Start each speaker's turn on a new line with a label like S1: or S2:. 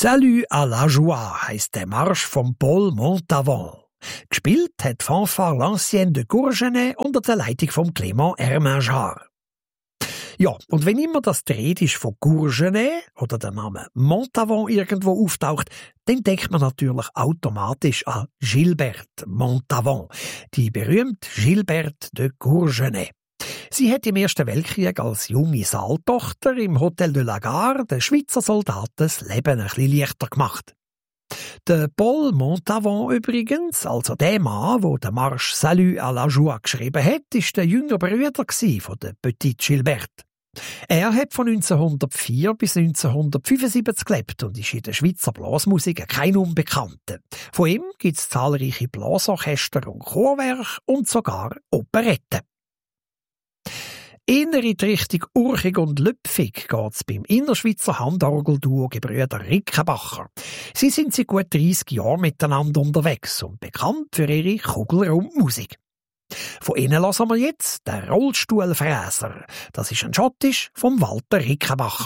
S1: Salut à la joie heisst der Marsch von Paul Montavon. Gespielt hat die Fanfare L'Ancienne de Courgenay unter der Leitung von Clément Hermingard. Ja, und wenn immer das die Rede ist von Courgenay oder der Name Montavon irgendwo auftaucht, dann denkt man natürlich automatisch an Gilberte Montavon, die berühmte Gilberte de Courgenay. Sie hat im Ersten Weltkrieg als junge Saaltochter im Hotel de la Gare den Schweizer Soldaten das Leben ein bisschen leichter gemacht. Der Paul Montavon übrigens, also der Mann, der den Marsch Salut à la Joie geschrieben hat, ist der jüngere Bruder von der Petite Gilberte. Er hat von 1904 bis 1975 gelebt und ist in der Schweizer Blasmusik kein Unbekannter. Von ihm gibt es zahlreiche Blasorchester und Chorwerke und sogar Operetten. Eher in die Richtung urchig und lüpfig geht's beim Innerschweizer Handorgelduo Gebrüder Rickenbacher. Sie sind seit gut 30 Jahren miteinander unterwegs und bekannt für ihre Kugelrundmusik. Von ihnen hören wir jetzt den Rollstuhlfräser. Das ist ein Schottisch vom Walter Rickenbacher.